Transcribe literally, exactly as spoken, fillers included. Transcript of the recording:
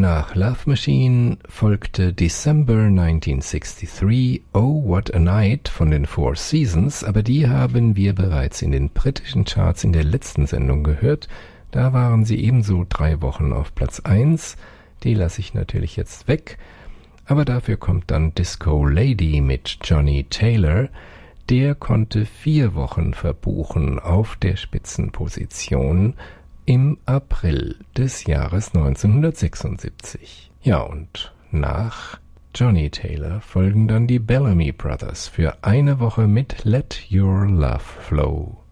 Nach Love Machine folgte December neunzehnhundertdreiundsechzig, Oh What a Night von den Four Seasons, aber die haben wir bereits in den britischen Charts in der letzten Sendung gehört. Da waren sie ebenso drei Wochen auf Platz eins. Die lasse ich natürlich jetzt weg. Aber dafür kommt dann Disco Lady mit Johnny Taylor. Der konnte vier Wochen verbuchen auf der Spitzenposition im April des Jahres neunzehnhundertsechsundsiebzig. Ja, und nach Johnny Taylor folgen dann die Bellamy Brothers für eine Woche mit Let Your Love Flow.